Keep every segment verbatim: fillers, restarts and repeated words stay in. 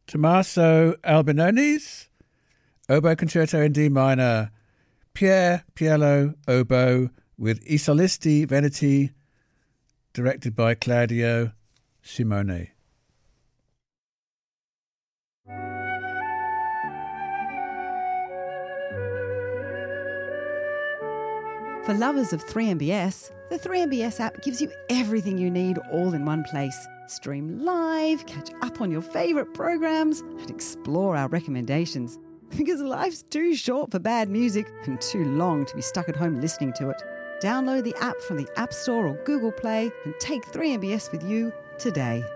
Tommaso Albinone's Oboe Concerto in D minor, Pier Piello oboe with I Solisti Veneti, directed by Claudio Simone. For lovers of three M B S, the three M B S app gives you everything you need all in one place. Stream live, catch up on your favourite programs, and explore our recommendations. Because life's too short for bad music and too long to be stuck at home listening to it. Download the app from the App Store or Google Play and take three M B S with you today.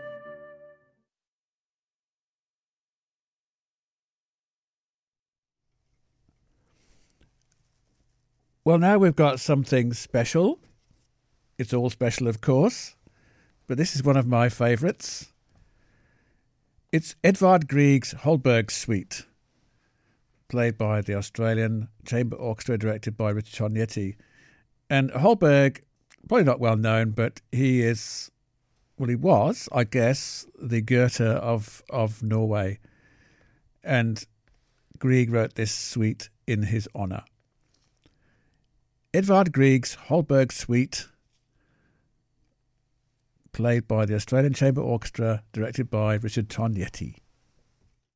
Well, now we've got something special. It's all special, of course, but this is one of my favourites. It's Edvard Grieg's Holberg Suite, played by the Australian Chamber Orchestra, directed by Richard Tognetti. And Holberg, probably not well known, but he is, well, he was, I guess, the Goethe of, of Norway. And Grieg wrote this suite in his honour. Edvard Grieg's Holberg Suite, played by the Australian Chamber Orchestra, directed by Richard Tognetti.